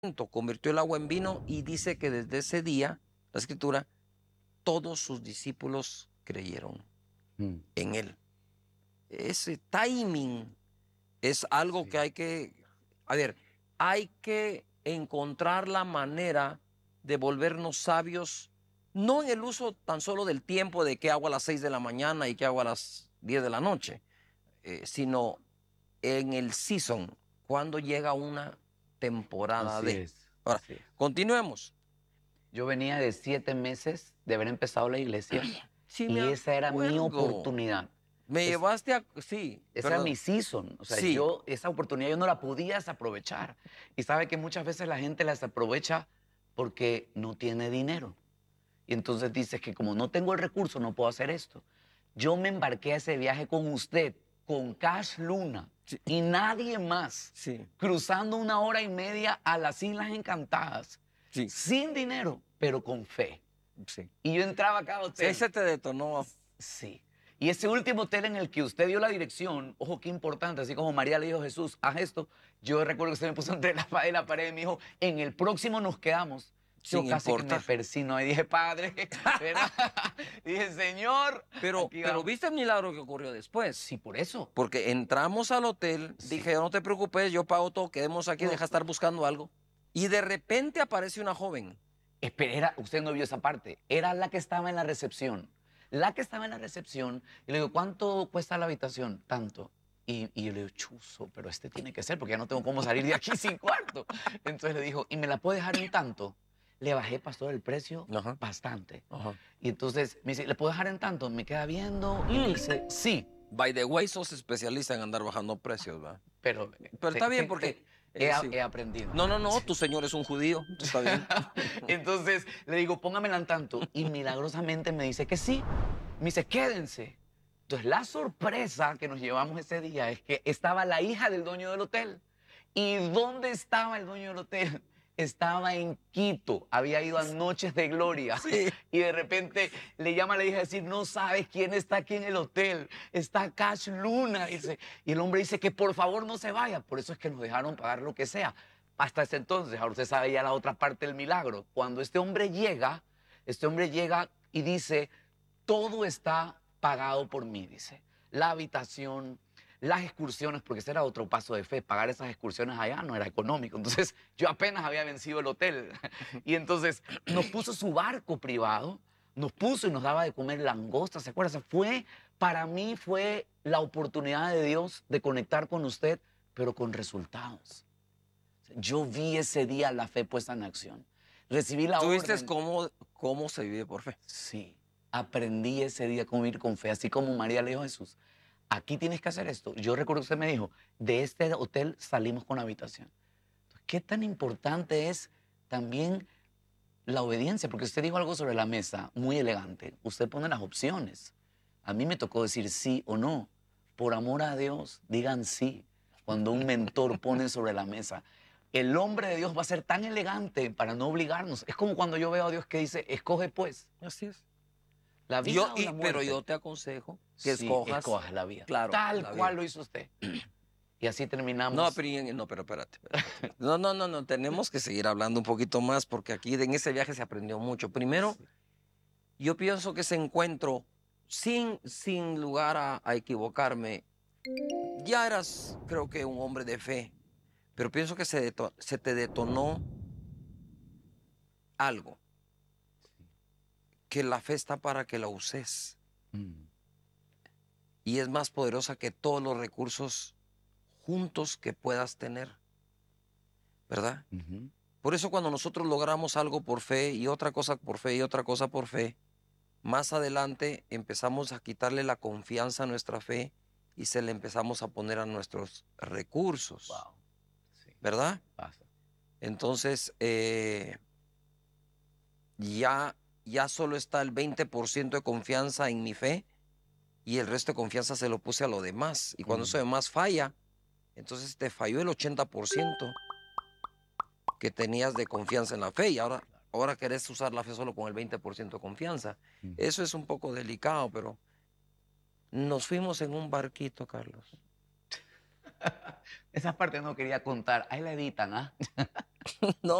convirtió el agua en vino y dice que desde ese día, la escritura, todos sus discípulos creyeron en él. Ese timing es algo que hay que encontrar la manera de volvernos sabios, no en el uso tan solo del tiempo de qué hago a las 6 de la mañana y qué hago a las 10 de la noche, sino en el season, cuando llega una temporada Así de. es. Ahora, Así es. continuemos. Yo venía de 7 meses de haber empezado la iglesia Sí, y me esa era mi acuerdo. oportunidad. Me Es- llevaste a. Sí, Esa era perdón. mi season. O sea, Sí. esa oportunidad yo no la podía desaprovechar. Y sabe que muchas veces la gente la desaprovecha porque no tiene dinero. Y entonces dices que como no tengo el recurso, no puedo hacer esto. Yo me embarqué a ese viaje con usted, con Cash Luna Sí. y nadie más, Sí. cruzando 1 hora y media a las Islas Encantadas, Sí. sin dinero, pero con fe. Sí. Y yo entraba a cada Sí, hotel. ese te detonó. Sí. Y ese último hotel en el que usted dio la dirección, ojo, qué importante, así como María le dijo a Jesús, haz esto, yo recuerdo que usted me puso entre la espada y la pared y me dijo, en el próximo nos quedamos. Yo Sin casi que importar. me persino y dije, Padre, ¿verdad? Dije, Señor, Pero aquí vamos. viste el milagro que ocurrió después. Sí, por eso. Porque entramos al hotel, Sí. dije, no te preocupes, yo pago todo, quedemos aquí, deja estar buscando algo. Y de repente aparece una joven. Espera, usted no vio esa parte. Era la que estaba en la recepción. La que estaba en la recepción, y le digo, ¿cuánto cuesta la habitación? Tanto. Y yo le digo, chuzo, pero este tiene que ser, porque ya no tengo cómo salir de aquí sin cuarto. Entonces le dijo, ¿y me la puede dejar en tanto? Le bajé, pastor, el precio Ajá. bastante. Ajá. Y entonces me dice, ¿le puedo dejar en tanto? Me queda viendo y me dice, sí. By the way, sos especialista en andar bajando precios, ¿va? Pero Está bien porque... sí. he aprendido. No, tu señor es un judío, está bien. Entonces le digo, póngamela en tanto. Y milagrosamente me dice que sí. Me dice, quédense. Entonces la sorpresa que nos llevamos ese día es que estaba la hija del dueño del hotel. ¿Y dónde estaba el dueño del hotel? Estaba en Quito, había ido a Noches de Gloria. Sí. Y de repente le llama a la hija a decir, no sabes quién está aquí en el hotel, está Cash Luna. Dice. Y el hombre dice que por favor no se vaya, por eso es que nos dejaron pagar lo que sea. Hasta ese entonces, ahora usted sabe ya la otra parte del milagro. Cuando este hombre llega y dice, todo está pagado por mí, dice. La habitación, las excursiones, porque ese era otro paso de fe, pagar esas excursiones allá no era económico. Entonces yo apenas había vencido el hotel. Y entonces nos puso su barco privado, nos puso y nos daba de comer langostas, ¿se acuerda? O sea, para mí fue la oportunidad de Dios de conectar con usted, pero con resultados. Yo vi ese día la fe puesta en acción. Recibí la ¿Tú orden. viste cómo se vive por fe? Sí, aprendí ese día cómo vivir con fe, así como María le dijo a Jesús, aquí tienes que hacer esto. Yo recuerdo que usted me dijo, de este hotel salimos con habitación. Entonces, ¿qué tan importante es también la obediencia? Porque usted dijo algo sobre la mesa, muy elegante. Usted pone las opciones. A mí me tocó decir sí o no. Por amor a Dios, digan sí cuando un mentor pone sobre la mesa. El hombre de Dios va a ser tan elegante para no obligarnos. Es como cuando yo veo a Dios que dice, escoge pues. Así es. La vida o la muerte. Pero yo te aconsejo que Sí, escojas la vida. Claro, Tal la cual vida. lo hizo usted. Y así terminamos. Pero espérate. No, tenemos que seguir hablando un poquito más porque aquí en ese viaje se aprendió mucho. Primero, yo pienso que ese encuentro, sin lugar a equivocarme, ya eras, creo que, un hombre de fe, pero pienso que se te detonó algo, que la fe está para que la uses Mm. y es más poderosa que todos los recursos juntos que puedas tener, ¿verdad? Ujú. Por eso cuando nosotros logramos algo por fe y otra cosa por fe y otra cosa por fe, más adelante empezamos a quitarle la confianza a nuestra fe y se le empezamos a poner a nuestros recursos, Wow. Sí, ¿verdad? pasa. Entonces, ya solo está el 20% de confianza en mi fe y el resto de confianza se lo puse a lo demás. Y cuando eso demás falla, entonces te falló el 80% que tenías de confianza en la fe y ahora querés usar la fe solo con el 20% de confianza. Eso es un poco delicado, pero nos fuimos en un barquito, Carlos. Esa parte no quería contar. Ahí la editan, ¿ah? No.